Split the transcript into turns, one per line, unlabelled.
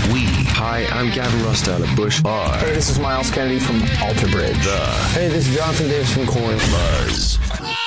We. Hi, I'm Gavin Rossdale at Bush Bar.
Hey, this is Miles Kennedy from Alter Bridge.
The
Hey, this is Jonathan Davis from Corn.
Buzz.